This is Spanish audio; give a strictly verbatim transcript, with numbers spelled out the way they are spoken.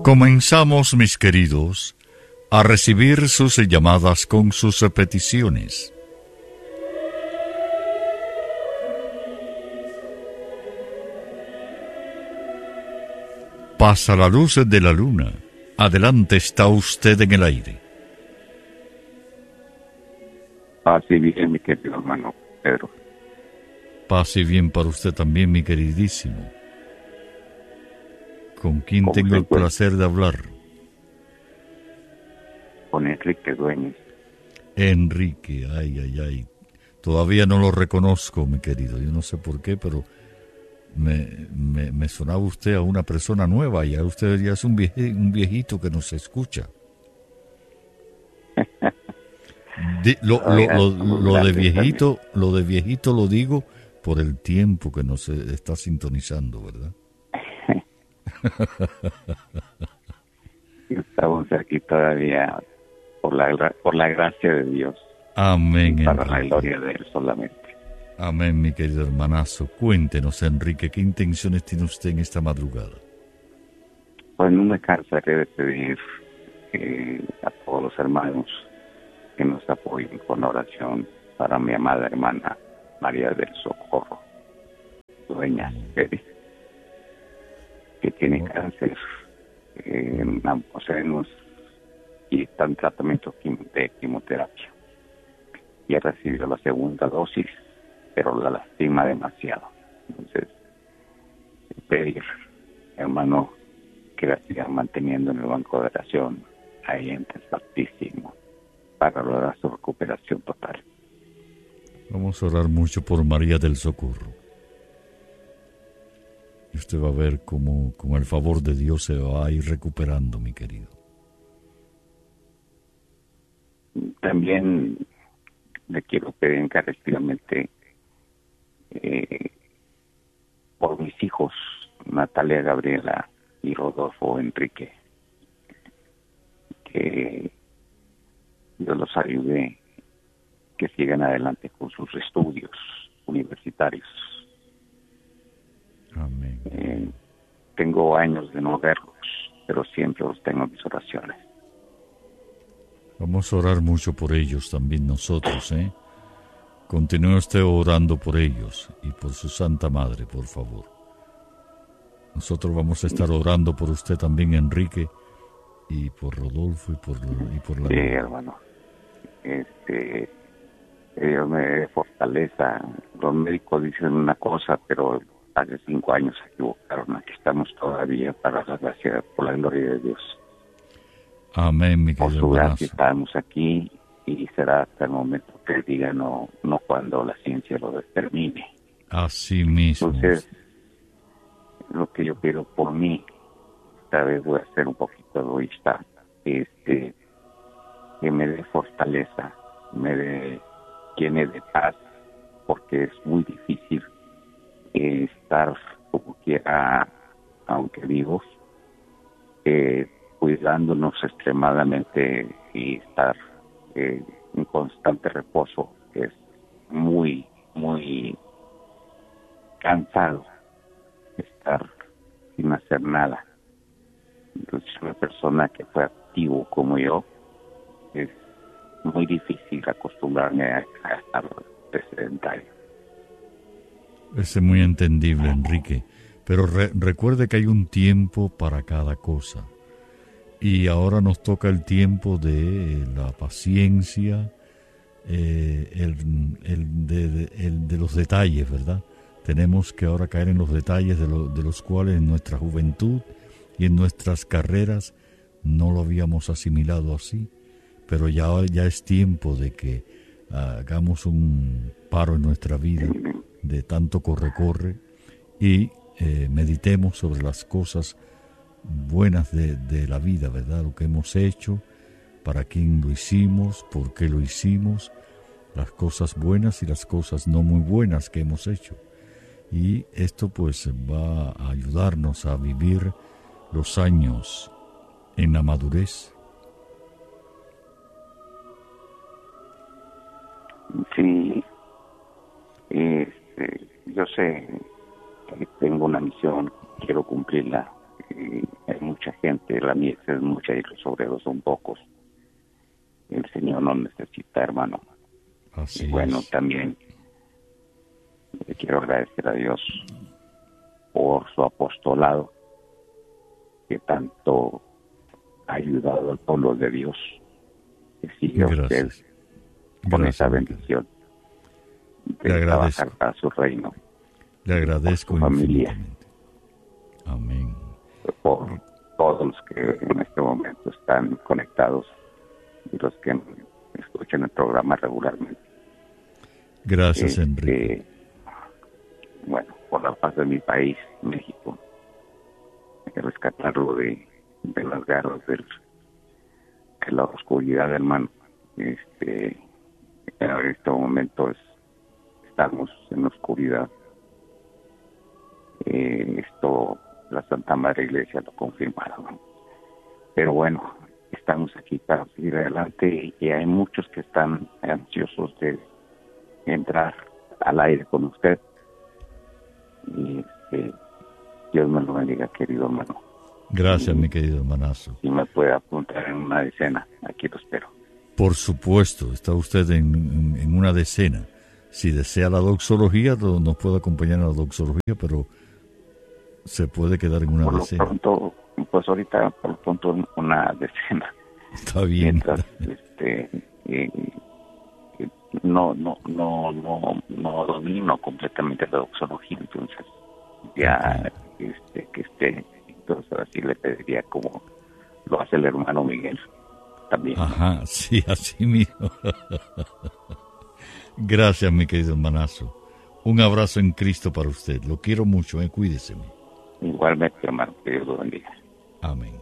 Comenzamos, mis queridos, a recibir sus llamadas con sus peticiones. Pasa la luz de la luna. Adelante, está usted en el aire. Paz y bien, mi querido hermano Pedro. Paz y bien para usted también, mi queridísimo. ¿Con quién tengo el placer de hablar? Con Enrique Dueñas. Enrique, ay, ay, ay. Todavía no lo reconozco, mi querido. Yo no sé por qué, pero me, me, me sonaba usted a una persona nueva. Ya usted ya es un, vieje, un viejito que nos escucha. Di, lo, lo, lo, lo de viejito, lo de viejito lo digo por el tiempo que nos está sintonizando, ¿verdad? Estamos aquí todavía por la por la gracia de Dios. Amén. Y para Enrique. La gloria de Él solamente. Amén, mi querido hermanazo. Cuéntenos, Enrique, ¿qué intenciones tiene usted en esta madrugada? Pues no me cansaré de pedir eh, a todos los hermanos que nos apoyen con oración para mi amada hermana María del Socorro Dueñas Pérez, que tiene cáncer eh, en ambos senos y está en tratamiento de quimioterapia. Ya recibió la segunda dosis, pero la lastima demasiado. Entonces, pedir, hermano, que la sigan manteniendo en el banco de oración ahí en Santísimo para lograr su recuperación total. Vamos a orar mucho por María del Socorro. Y usted va a ver cómo con el favor de Dios se va a ir recuperando, mi querido. También le quiero pedir encarecidamente eh, por mis hijos, Natalia, Gabriela y Rodolfo Enrique, que Dios los ayude, que sigan adelante con sus estudios universitarios. Amén. Eh, tengo años de no verlos, pero siempre los tengo en mis oraciones. Vamos a orar mucho por ellos también nosotros, ¿eh? Continúe usted orando por ellos y por su Santa Madre, por favor. Nosotros vamos a estar orando por usted también, Enrique, y por Rodolfo y por, y por la... Sí, hermano. Este, que Dios me dé fortaleza. Los médicos dicen una cosa, pero hace cinco años se equivocaron. Aquí estamos todavía para la gracia, por la gloria de Dios. Amén, mi querido Por su hermanazo. gracia estamos aquí y será hasta el momento que Él diga, no, no cuando la ciencia lo determine. Así mismo. Entonces, lo que yo pido por mí, esta vez voy a ser un poquito egoísta, este, que me dé fortaleza, me dé, llene de paz, porque es muy difícil eh, estar como quiera, aunque vivos, eh, cuidándonos extremadamente y estar eh, en constante reposo, que es muy, muy cansado estar sin hacer nada. Entonces, una persona que fue activo como yo, es muy difícil acostumbrarme a, a estar sedentario. Es muy entendible, Enrique, pero re- recuerde que hay un tiempo para cada cosa. Y ahora nos toca el tiempo de la paciencia, eh, el, el, de, de, el de los detalles, ¿verdad? Tenemos que ahora caer en los detalles de, lo, de los cuales en nuestra juventud y en nuestras carreras no lo habíamos asimilado así, pero ya, ya es tiempo de que hagamos un paro en nuestra vida de tanto corre-corre y eh, meditemos sobre las cosas buenas de, de la vida, ¿verdad? Lo que hemos hecho, para quién lo hicimos, por qué lo hicimos, las cosas buenas y las cosas no muy buenas que hemos hecho. Y esto pues va a ayudarnos a vivir los años en la madurez. Sí, este, yo sé que tengo una misión, quiero cumplirla. Y hay mucha gente, la mies es mucha y los obreros son pocos. El Señor nos necesita, hermano. Así y bueno, es. también le quiero agradecer a Dios por su apostolado, que tanto ha ayudado al pueblo de Dios, que sigue a usted Gracias. con Gracias, esa mi bendición Le de agradezco. trabajar para su reino, Le agradezco por su familia. infinitamente. Amén. por todos los que en este momento están conectados y los que escuchan el programa regularmente. Gracias, Este, Enrique. Bueno, por la paz de mi país, México, rescatarlo de, de las garras del, de la oscuridad, hermano. Este, en este momento es, estamos en la oscuridad. Eh, esto la Santa Madre Iglesia lo confirmaron. Pero bueno, estamos aquí para seguir adelante y hay muchos que están ansiosos de entrar al aire con usted. Y este, Dios me lo bendiga, querido hermano. Gracias, y, mi querido hermanazo. Si me puede apuntar en una decena, aquí lo espero. Por supuesto, está usted en, en, en una decena. Si desea la doxología, nos puede acompañar en la doxología, pero se puede quedar en una por lo decena. Pronto, pues ahorita, por lo pronto, una decena. Está bien. Mientras, este, eh, eh, no, no, no, no, no domino completamente la doxología, entonces ya, okay. este, que esté, entonces así le pediría como lo hace el hermano Miguel también. Ajá, sí, así mismo. Gracias, mi querido hermanazo. Un abrazo en Cristo para usted. Lo quiero mucho, ¿eh? Cuídese. Igualmente, hermano, que Dios lo bendiga. Amén.